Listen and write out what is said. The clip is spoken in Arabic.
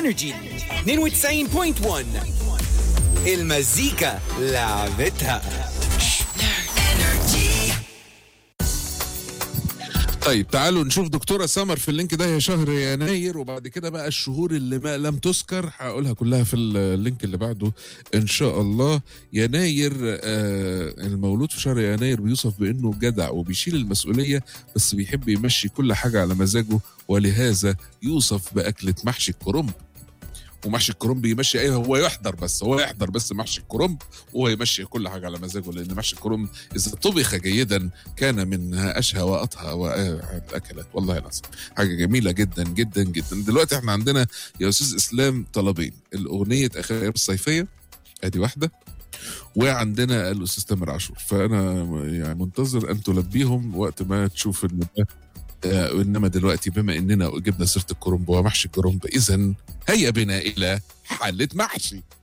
انرجي 92.1 المزيكا لعبتها. طيب تعالوا نشوف دكتورة سمر في اللينك ده. هي شهر يناير، وبعد كده بقى الشهور اللي ما لم تذكر هقولها كلها في اللينك اللي بعده ان شاء الله. يناير، المولود في شهر يناير بيوصف بانه جدع وبيشيل المسؤولية، بس بيحب يمشي كل حاجة على مزاجه، ولهذا يوصف بأكلة محشي الكرنب. ومحشي الكرنب يمشي هو يحضر بس محشي الكرنب، وهو يمشي كل حاجه على مزاجه، لان محشي الكرنب اذا طبخ جيدا كان من اشهى واطهى والاكلات. والله العظيم حاجه جميله جدا جدا جدا. دلوقتي احنا عندنا يا استاذ اسلام طلبين: الاغنيه اخر ايام الصيفيه ادي واحده، وعندنا الاستاذ تامر عاشور. فانا يعني منتظر ان تلبيهم وقت ما تشوف انما دلوقتي بما اننا جبنا سيره الكرنب ومحشي الكرنب، اذا هيا بنا الى حله محشي.